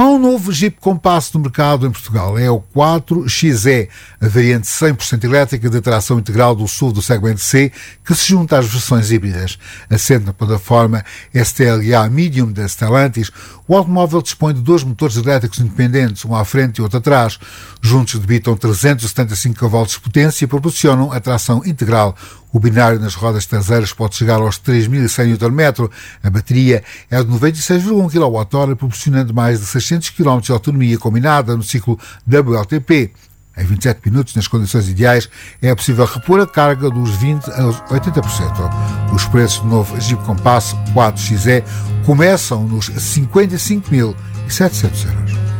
Há um novo Jeep Compass no mercado em Portugal. É o 4XE, a variante 100% elétrica de tração integral do SUV do segmento C, que se junta às versões híbridas. Assente na plataforma STLA Medium da Stellantis, o automóvel dispõe de dois motores elétricos independentes, um à frente e outro atrás. Juntos debitam 375 cavalos de potência e proporcionam a tração integral. O binário nas rodas traseiras pode chegar aos 3.100 Nm. A bateria é de 96,1 kWh, proporcionando mais de 600 km de autonomia combinada no ciclo WLTP. Em 27 minutos, nas condições ideais, é possível repor a carga dos 20% a 80%. Os preços do novo Jeep Compass 4XE começam nos 55.700 euros.